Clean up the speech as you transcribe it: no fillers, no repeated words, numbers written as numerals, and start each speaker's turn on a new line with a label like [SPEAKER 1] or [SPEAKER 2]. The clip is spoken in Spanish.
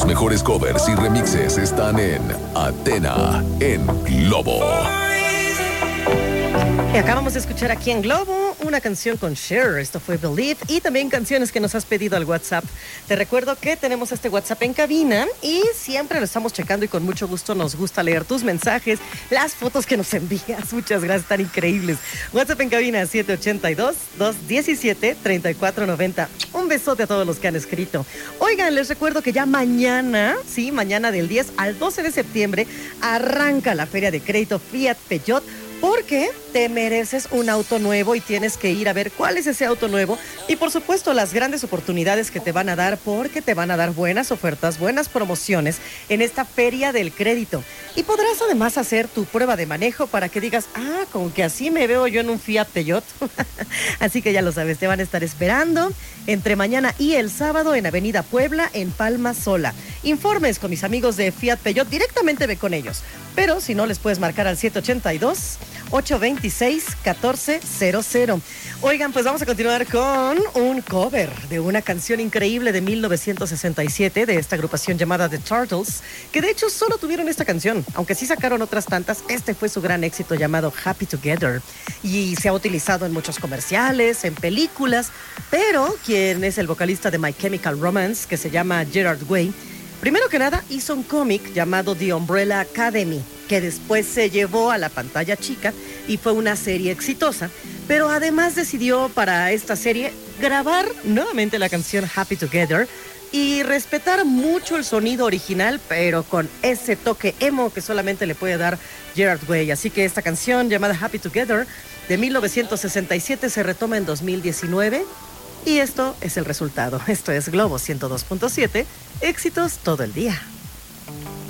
[SPEAKER 1] Los mejores covers y remixes están en Athena, en Globo.
[SPEAKER 2] Y acabamos de escuchar aquí en Globo una canción con Cher, esto fue Believe, y también canciones que nos has pedido al WhatsApp. Te recuerdo que tenemos este WhatsApp en cabina y siempre lo estamos checando y con mucho gusto nos gusta leer tus mensajes, las fotos que nos envías. Muchas gracias, tan increíbles. WhatsApp en cabina 782-217-3490. Un besote a todos los que han escrito. Oigan, les recuerdo que ya mañana, sí, mañana del 10 al 12 de septiembre, arranca la Feria de Crédito Fiat Peugeot, porque te mereces un auto nuevo y tienes que ir a ver cuál es ese auto nuevo y por supuesto las grandes oportunidades que te van a dar, porque te van a dar buenas ofertas, buenas promociones en esta Feria del Crédito. Y podrás además hacer tu prueba de manejo para que digas, con que así me veo yo en un Fiat Peugeot. Así que ya lo sabes, te van a estar esperando entre mañana y el sábado en Avenida Puebla, en Palma Sola. Informes con mis amigos de Fiat Peugeot, directamente ve con ellos. Pero si no, les puedes marcar al 782-826-1400. Oigan, pues vamos a continuar con un cover de una canción increíble de 1967 de esta agrupación llamada The Turtles, que de hecho solo tuvieron esta canción, aunque sí sacaron otras tantas. Este fue su gran éxito llamado Happy Together y se ha utilizado en muchos comerciales, en películas, pero quien es el vocalista de My Chemical Romance, que se llama Gerard Way, primero que nada hizo un cómic llamado The Umbrella Academy, que después se llevó a la pantalla chica y fue una serie exitosa, pero además decidió para esta serie grabar nuevamente la canción Happy Together y respetar mucho el sonido original, pero con ese toque emo que solamente le puede dar Gerard Way. Así que esta canción llamada Happy Together de 1967 se retoma en 2019 y esto es el resultado. Esto es Globo 102.7, éxitos todo el día.